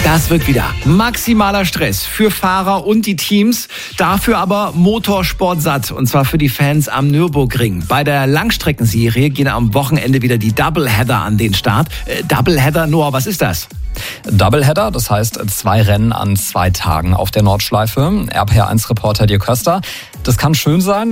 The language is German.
Das wird wieder maximaler Stress für Fahrer und die Teams, dafür aber Motorsport satt, und zwar für die Fans am Nürburgring. Bei der Langstreckenserie gehen am Wochenende wieder die Doubleheader an den Start. Doubleheader, Noah, was ist das? Doubleheader, das heißt 2 Rennen an 2 Tagen auf der Nordschleife. RPR1-Reporter Dirk Köster. Das kann schön sein,